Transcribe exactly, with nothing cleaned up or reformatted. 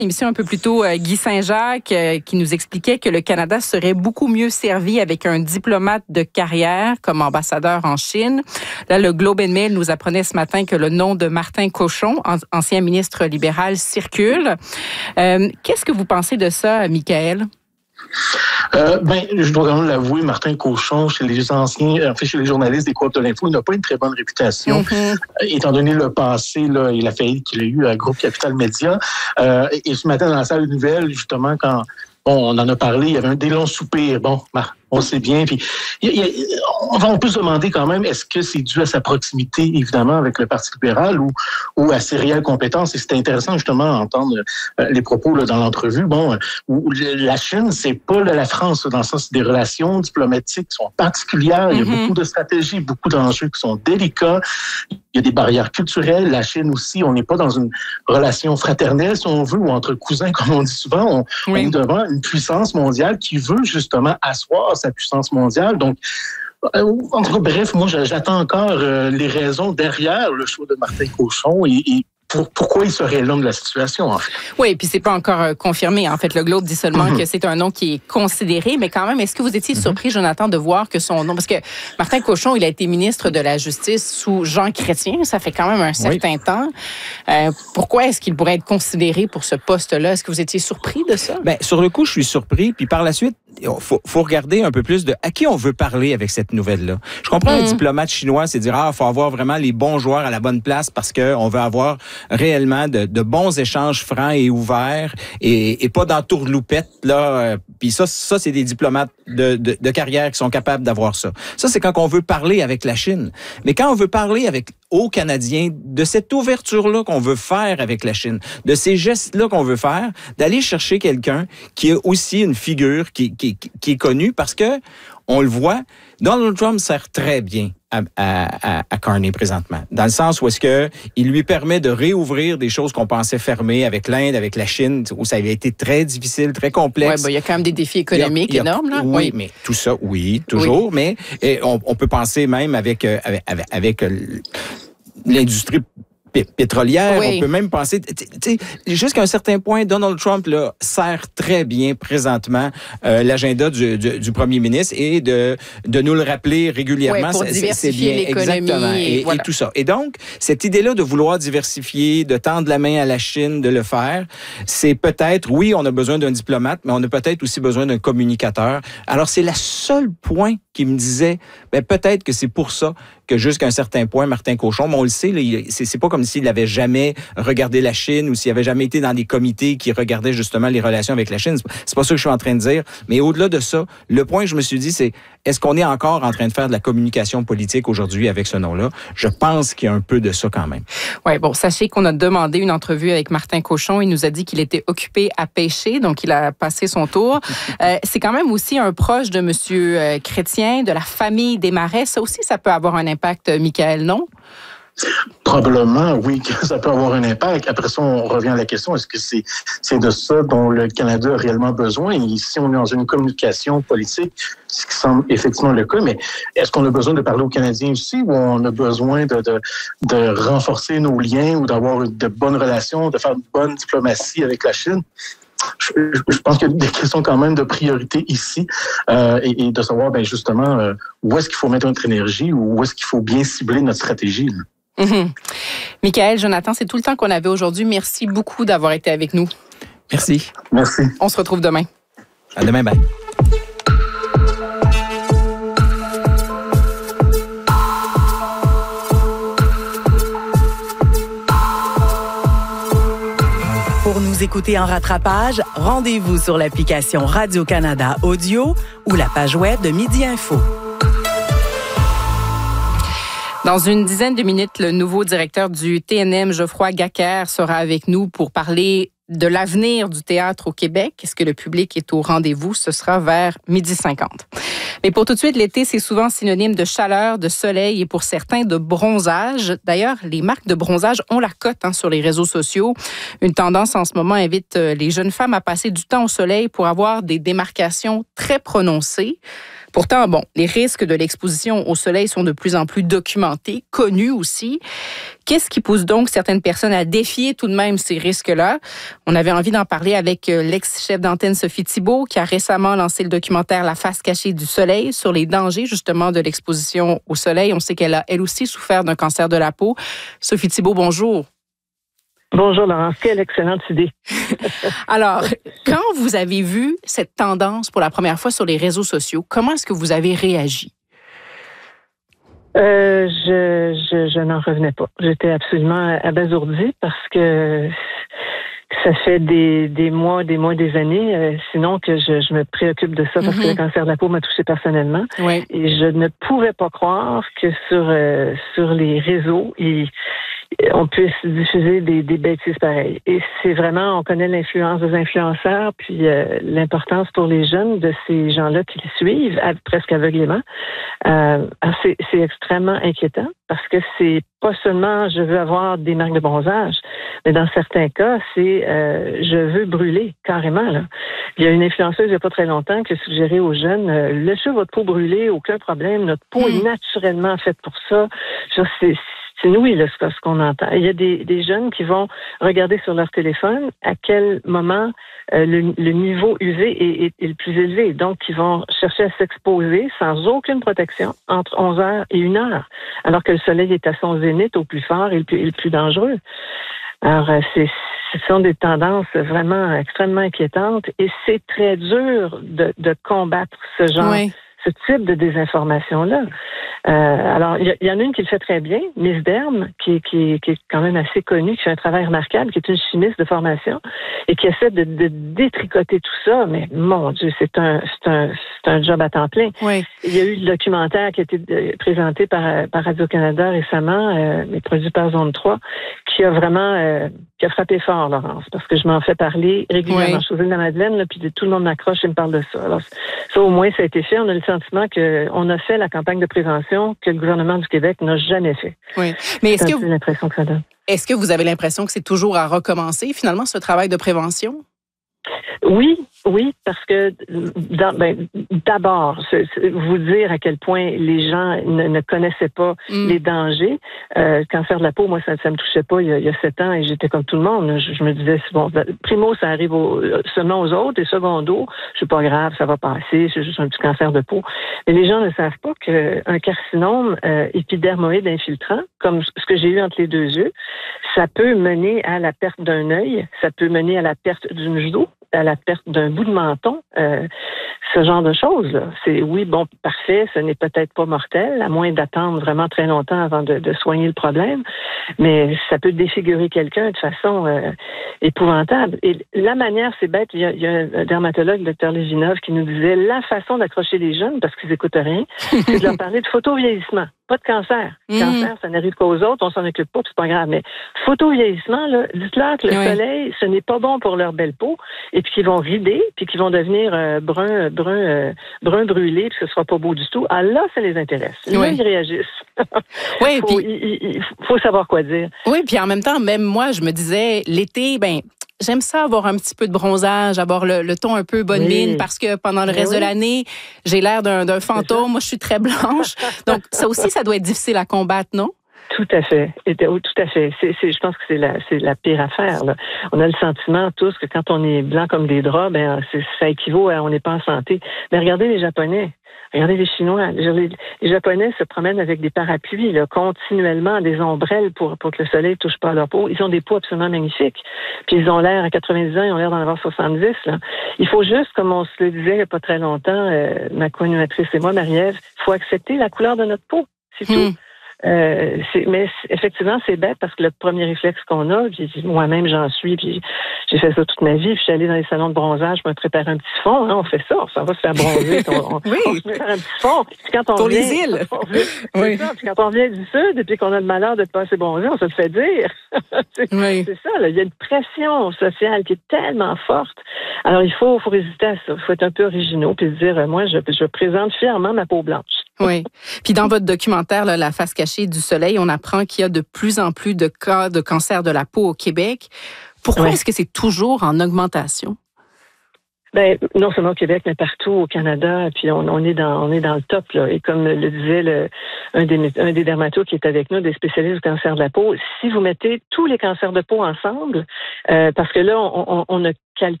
Émission un peu plus tôt, euh, Guy Saint-Jacques euh, qui nous expliquait que le Canada serait beaucoup mieux servi avec un diplomate de carrière comme ambassadeur en Chine. Là, le Globe and Mail nous apprenait ce matin que le nom de Martin Cochon, an- ancien ministre libéral, circule. Euh, qu'est-ce que vous pensez de ça, Michael? Euh, ben, je dois quand même l'avouer, Martin Cochon, chez les anciens, en fait, chez les journalistes des Coop de l'Info, il n'a pas une très bonne réputation, mm-hmm. euh, étant donné le passé là, et la faillite qu'il a eu à Groupe Capital Média. Euh, et, et ce matin, dans la salle de nouvelles, justement, quand bon, on en a parlé, il y avait un des longs soupirs. Bon, on sait bien. Puis, il y a, on, va, on peut se demander quand même, est-ce que c'est dû à sa proximité, évidemment, avec le Parti libéral ou, ou à ses réelles compétences? Et c'était intéressant, justement, d'entendre euh, les propos là, dans l'entrevue. Bon, où la Chine, c'est pas là, la France, dans le sens des relations diplomatiques qui sont particulières. Mm-hmm. Il y a beaucoup de stratégies, beaucoup d'enjeux qui sont délicats. Il y a des barrières culturelles. La Chine aussi, on n'est pas dans une relation fraternelle, si on veut, ou entre cousins, comme on dit souvent. On, oui. on est devant une puissance mondiale qui veut justement asseoir sa puissance mondiale. Donc, euh, en tout cas, bref, moi, j'attends encore euh, les raisons derrière le choix de Martin Cochon et, et pour, pourquoi il serait l'homme de la situation, en fait. Oui, puis c'est pas encore euh, confirmé. En fait, le Globe dit seulement mm-hmm. que c'est un nom qui est considéré, mais quand même, est-ce que vous étiez mm-hmm. surpris, Jonathan, de voir que son nom... Parce que Martin Cochon, il a été ministre de la Justice sous Jean Chrétien, ça fait quand même un certain oui. temps. Euh, pourquoi est-ce qu'il pourrait être considéré pour ce poste-là? Est-ce que vous étiez surpris de ça? Bien, sur le coup, je suis surpris, puis par la suite, il faut, faut regarder un peu plus de à qui on veut parler avec cette nouvelle-là. Je comprends mmh. un diplomate chinois, c'est dire, ah, il faut avoir vraiment les bons joueurs à la bonne place parce qu'on veut avoir réellement de, de bons échanges francs et ouverts et, et pas d'entourloupette, là. Puis ça, ça, c'est des diplomates de, de, de carrière qui sont capables d'avoir ça. Ça, c'est quand on veut parler avec la Chine. Mais quand on veut parler avec aux Canadiens de cette ouverture-là qu'on veut faire avec la Chine, de ces gestes-là qu'on veut faire, d'aller chercher quelqu'un qui est aussi une figure qui, qui, qui est connue parce que, on le voit, Donald Trump sert très bien à, à, à, à Carney présentement, dans le sens où est-ce que il lui permet de réouvrir des choses qu'on pensait fermées avec l'Inde, avec la Chine, où ça avait été très difficile, très complexe. Oui, ben, il y a quand même des défis économiques il y a, il y a, énormes. Là. Oui, oui, mais tout ça, oui, toujours, oui. mais et on, on peut penser même avec, euh, avec, avec, avec euh, l'industrie pétrolière, oui. on peut même penser, tu sais, jusqu'à un certain point, Donald Trump là, sert très bien présentement euh, l'agenda du, du, du premier ministre et de, de nous le rappeler régulièrement. Oui, pour c'est, diversifier c'est bien, l'économie. Exactement, et, et, voilà. et tout ça. Et donc, cette idée-là de vouloir diversifier, de tendre la main à la Chine, de le faire, c'est peut-être, oui, on a besoin d'un diplomate, mais on a peut-être aussi besoin d'un communicateur. Alors, c'est le seul point qui me disait, ben, peut-être que c'est pour ça que jusqu'à un certain point, Martin Cochon, mais on le sait, là, il, c'est, c'est pas comme s'il n'avait jamais regardé la Chine ou s'il n'avait jamais été dans des comités qui regardaient justement les relations avec la Chine. C'est pas ça que je suis en train de dire. Mais au-delà de ça, le point que je me suis dit, c'est est-ce qu'on est encore en train de faire de la communication politique aujourd'hui avec ce nom-là? Je pense qu'il y a un peu de ça quand même. Oui, bon, sachez qu'on a demandé une entrevue avec Martin Cochon. Il nous a dit qu'il était occupé à pêcher, donc il a passé son tour. euh, c'est quand même aussi un proche de M. Euh, Chrétien, de la famille Desmarais. Ça aussi, ça peut avoir un impact, Michael, non? Probablement, oui, que ça peut avoir un impact. Après ça, on revient à la question, est-ce que c'est, c'est de ça dont le Canada a réellement besoin? Et ici, on est dans une communication politique, ce qui semble effectivement le cas, mais est-ce qu'on a besoin de parler aux Canadiens aussi ou on a besoin de, de, de renforcer nos liens ou d'avoir de bonnes relations, de faire une bonne diplomatie avec la Chine? Je, je pense qu'il y a des questions quand même de priorité ici euh, et, et de savoir ben, justement euh, où est-ce qu'il faut mettre notre énergie ou où est-ce qu'il faut bien cibler notre stratégie. Là. Mm-hmm. Michael, Jonathan, c'est tout le temps qu'on avait aujourd'hui. Merci beaucoup d'avoir été avec nous. Merci. Merci. On se retrouve demain. À demain, bye. Pour nous écouter en rattrapage, rendez-vous sur l'application Radio-Canada Audio ou la page web de Midi Info. Dans une dizaine de minutes, le nouveau directeur du T N M, Geoffroy Gacquer, sera avec nous pour parler de l'avenir du théâtre au Québec. Est-ce que le public est au rendez-vous? Ce sera vers midi cinquante. Mais pour tout de suite, l'été, c'est souvent synonyme de chaleur, de soleil et pour certains de bronzage. D'ailleurs, les marques de bronzage ont la cote hein, sur les réseaux sociaux. Une tendance en ce moment invite les jeunes femmes à passer du temps au soleil pour avoir des démarcations très prononcées. Pourtant, bon, les risques de l'exposition au soleil sont de plus en plus documentés, connus aussi. Qu'est-ce qui pousse donc certaines personnes à défier tout de même ces risques-là? On avait envie d'en parler avec l'ex-chef d'antenne Sophie Thibault, qui a récemment lancé le documentaire La face cachée du soleil sur les dangers justement de l'exposition au soleil. On sait qu'elle a elle aussi souffert d'un cancer de la peau. Sophie Thibault, bonjour. Bonjour Laurence, quelle excellente idée. Alors, quand vous avez vu cette tendance pour la première fois sur les réseaux sociaux, comment est-ce que vous avez réagi? Euh, je, je, je n'en revenais pas. J'étais absolument abasourdie parce que ça fait des, des mois, des mois, des années, euh, sinon que je, je me préoccupe de ça parce mm-hmm. que le cancer de la peau m'a touchée personnellement. Oui. Et je ne pouvais pas croire que sur, euh, sur les réseaux, il on puisse diffuser des, des bêtises pareilles. Et c'est vraiment, on connaît l'influence des influenceurs, puis euh, l'importance pour les jeunes de ces gens-là qui les suivent à, presque aveuglément. Euh, c'est, c'est extrêmement inquiétant parce que c'est pas seulement je veux avoir des marques de bronzage, mais dans certains cas, c'est euh, je veux brûler carrément. Là. Il y a une influenceuse il n'y a pas très longtemps qui a suggéré aux jeunes euh, laissez votre peau brûler, aucun problème, notre peau mmh. est naturellement faite pour ça. Genre, c'est C'est oui, là, c'est ce qu'on entend. Il y a des, des jeunes qui vont regarder sur leur téléphone à quel moment euh, le, le niveau U V est, est, est le plus élevé. Donc, ils vont chercher à s'exposer sans aucune protection entre onze heures et une heure, alors que le soleil est à son zénith au plus fort et le plus, et le plus dangereux. Alors, euh, c'est, ce sont des tendances vraiment extrêmement inquiétantes et c'est très dur de, de combattre ce genre oui. ce type de désinformation-là. Euh, alors, il y, y en a une qui le fait très bien, Miss Derm, qui, qui, qui est quand même assez connue, qui fait un travail remarquable, qui est une chimiste de formation et qui essaie de, de détricoter tout ça. Mais mon Dieu, c'est un, c'est un, c'est un job à temps plein. Oui. Il y a eu le documentaire qui a été présenté par, par Radio-Canada récemment, euh, mais produit par Zone trois, qui a vraiment euh, qui a frappé fort, Laurence, parce que je m'en fais parler régulièrement. Oui. Je suis aux Îles-de-la-Madeleine, là, puis tout le monde m'accroche et me parle de ça. Alors, ça, au moins, ça a été fait. On a le sentiment qu'on a fait la campagne de prévention que le gouvernement du Québec n'a jamais fait. Oui. Mais est-ce c'est que vous, l'impression que ça donne. Est-ce que vous avez l'impression que c'est toujours à recommencer, finalement, ce travail de prévention? Oui, oui, parce que dans, ben, d'abord, c'est, c'est vous dire à quel point les gens ne, ne connaissaient pas mm. les dangers. Euh, le cancer de la peau, moi, ça ne me touchait pas il y, a, il y a sept ans et j'étais comme tout le monde. Je, je me disais, c'est bon, primo, ça arrive au, seulement aux autres et secondo, c'est pas grave, ça va passer, c'est juste un petit cancer de peau. Mais les gens ne savent pas qu'un carcinome euh, épidermoïde infiltrant, comme ce que j'ai eu entre les deux yeux, ça peut mener à la perte d'un œil, ça peut mener à la perte d'une joue, à la perte d'un bout de menton, euh, ce genre de choses-là. C'est, oui, bon, parfait, ce n'est peut-être pas mortel, à moins d'attendre vraiment très longtemps avant de, de soigner le problème, mais ça peut défigurer quelqu'un de façon euh, épouvantable. Et la manière, c'est bête, il y a, il y a un dermatologue, le docteur Lévinov, qui nous disait la façon d'accrocher les jeunes, parce qu'ils n'écoutent rien, c'est de leur parler de photovieillissement. Pas de cancer. Mmh. Cancer, ça n'arrive qu'aux autres, on s'en occupe pas, c'est pas grave. Mais photovieillissement, là, dites-leur que le oui. soleil, ce n'est pas bon pour leur belle peau, et puis qu'ils vont rider, puis qu'ils vont devenir euh, brun, brun, euh, brun brûlé, puis ce sera pas beau du tout. Ah là, ça les intéresse. Oui. Là, ils réagissent. Oui, faut, puis il, il faut savoir quoi dire. Oui, puis en même temps, même moi, je me disais, l'été, ben. J'aime ça avoir un petit peu de bronzage, avoir le, le ton un peu bonne oui. mine, parce que pendant le reste oui. de l'année, j'ai l'air d'un, d'un fantôme. Moi, je suis très blanche. Donc, ça aussi, ça doit être difficile à combattre, non? Tout à fait. Et, tout à fait. C'est, c'est, je pense que c'est la, c'est la pire affaire, là. On a le sentiment tous que quand on est blanc comme des draps, ben, c'est, ça équivaut à on n'est pas en santé. Mais regardez les Japonais. Regardez les Chinois. Les, les Japonais se promènent avec des parapluies, là, continuellement, des ombrelles pour, pour que le soleil ne touche pas à leur peau. Ils ont des peaux absolument magnifiques. Puis ils ont l'air, à quatre-vingt-dix ans, ils ont l'air d'en avoir soixante-dix. Là. Il faut juste, comme on se le disait il n'y a pas très longtemps, euh, ma co-animatrice et moi, Marie-Ève, il faut accepter la couleur de notre peau. C'est mmh. tout. Euh, c'est, mais effectivement, c'est bête parce que le premier réflexe qu'on a, puis moi-même j'en suis, puis j'ai fait ça toute ma vie, puis je suis allée dans les salons de bronzage pour me préparer un petit fond, hein, on fait ça, on va se faire bronzer, on, on, oui. on se prépare un petit fond, puis quand on pour vient, les îles, on vient, oui. ça, puis quand on vient du sud, et puis qu'on a le malheur de pas assez bronzer, on se le fait dire. c'est, oui. c'est ça, là, il y a une pression sociale qui est tellement forte. Alors il faut, faut résister à ça, il faut être un peu originaux, puis se dire, euh, moi je, je présente fièrement ma peau blanche. Oui. Puis dans votre documentaire, là, La face cachée du soleil, on apprend qu'il y a de plus en plus de cas de cancer de la peau au Québec. Pourquoi oui. est-ce que c'est toujours en augmentation? Ben non seulement au Québec, mais partout au Canada. Puis on, on est dans on est dans le top là. Et comme le disait le, un des un des dermatos qui est avec nous, des spécialistes du cancer de la peau, si vous mettez tous les cancers de peau ensemble, euh, parce que là on, on, on a calculé